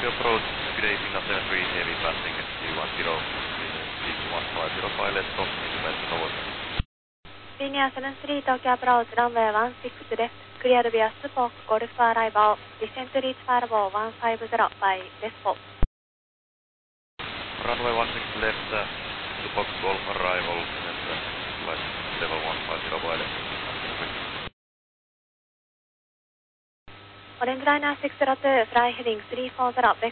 to approach Grading National 3 heavy passing at 210, 150 pilot into west towards. Linear 73 Tokyo approach runway 16 left, cleared via Spoke Golf to arrival, descent to reach Farbo 150 by Despo. Runway 16 left, Spoke Golf arrival, descent flight level 150 by left. Orange Liner 602, fly heading 340,